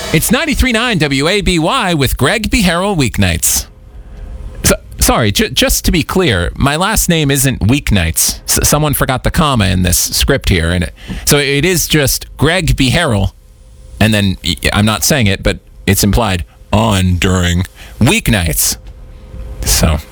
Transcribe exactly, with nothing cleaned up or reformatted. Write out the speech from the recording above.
It's ninety-three point nine W A B Y with Greg B. Harrell weeknights. So, sorry, j- just to be clear, my last name isn't Weeknights. S- someone forgot the comma in this script here, and it, so it is just Greg B. Harrell, and then I'm not saying it, but it's implied on during weeknights. So